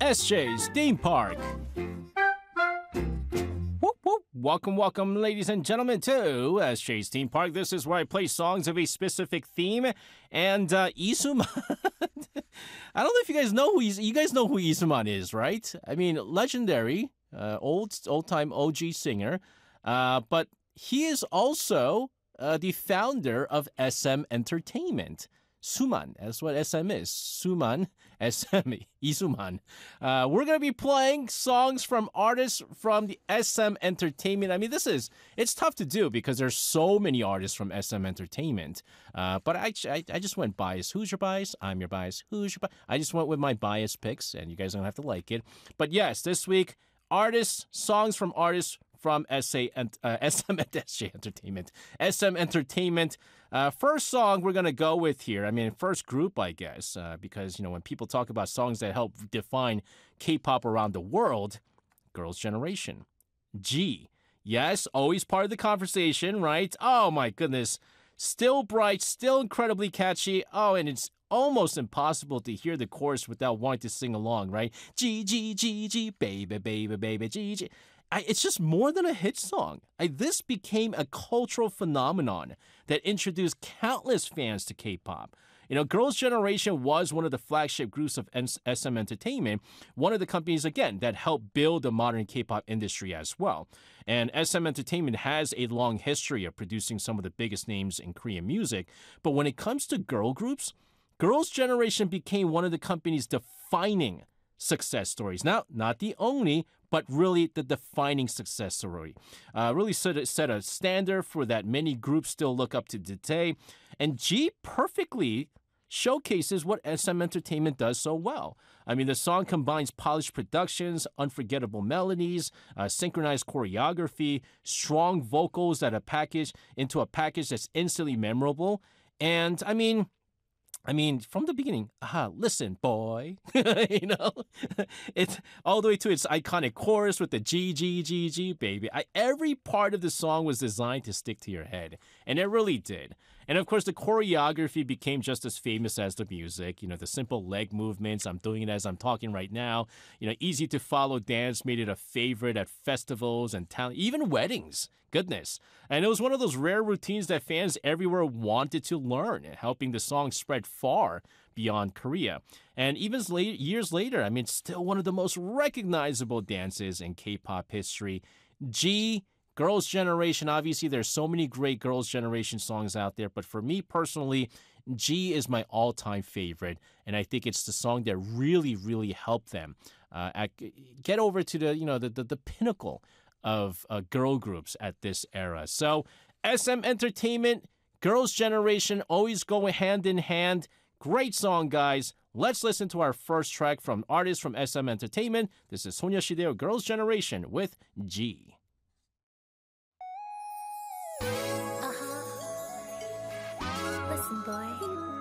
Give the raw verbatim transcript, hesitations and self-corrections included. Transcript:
S J's Theme Park. Whoop, whoop. Welcome, welcome, ladies and gentlemen, to S J's Theme Park. This is where I play songs of a specific theme. And uh, Isuman, I don't know if you guys know who he's, you guys know who Isuman is, right? I mean, legendary, uh, old, old-time O G singer. Uh, but he is also uh, the founder of S M Entertainment. Suman, that's what S M is. Suman, S M, Isuman. Uh, we're going to be playing songs from artists from the S M Entertainment. I mean, this is, it's tough to do because there's so many artists from S M Entertainment. Uh, but I, I, I just went bias. Who's your bias? I'm your bias. Who's your bias? I just went with my bias picks, and you guys don't have to like it. But yes, this week, artists, songs from artists from S A and uh, S M and S J Entertainment. S M Entertainment. Uh, first song we're going to go with here. I mean, first group, I guess, uh, because, you know, when people talk about songs that help define K-pop around the world, Girls' Generation. G. Yes, always part of the conversation, right? Oh, my goodness. Still bright, still incredibly catchy. Oh, and it's almost impossible to hear the chorus without wanting to sing along, right? G, G, G, G, baby, baby, baby, G, G. I, it's just more than a hit song. I, this became a cultural phenomenon that introduced countless fans to K-pop. You know, Girls' Generation was one of the flagship groups of S M Entertainment, one of the companies, again, that helped build the modern K-pop industry as well. And S M Entertainment has a long history of producing some of the biggest names in Korean music. But when it comes to girl groups, Girls' Generation became one of the company's defining success stories. Now, not the only, but really the defining success story. Uh, really set a, set a standard for that many groups still look up to today. And G perfectly showcases what S M Entertainment does so well. I mean, the song combines polished productions, unforgettable melodies, uh, synchronized choreography, strong vocals that are packaged into a package that's instantly memorable. And, I mean, I mean, from the beginning, aha, listen, boy, you know, it's all the way to its iconic chorus with the G, G, G, G, baby. I, every part of the song was designed to stick to your head, and it really did. And of course, the choreography became just as famous as the music. You know, the simple leg movements, I'm doing it as I'm talking right now. You know, easy to follow dance made it a favorite at festivals and town, even weddings. Goodness. And it was one of those rare routines that fans everywhere wanted to learn, helping the song spread far beyond Korea. And even years later, I mean, still one of the most recognizable dances in K-pop history. G, Girls' Generation. Obviously, there's so many great Girls' Generation songs out there, but for me personally, G is my all-time favorite, and I think it's the song that really, really helped them uh, at, get over to the, you know, the the, the pinnacle of uh, girl groups at this era. So S M Entertainment, Girls' Generation, always going hand in hand. Great song, guys. Let's listen to our first track from artists from S M Entertainment. This is 소녀시대 Girls' Generation with G. Uh-huh. Listen, boy.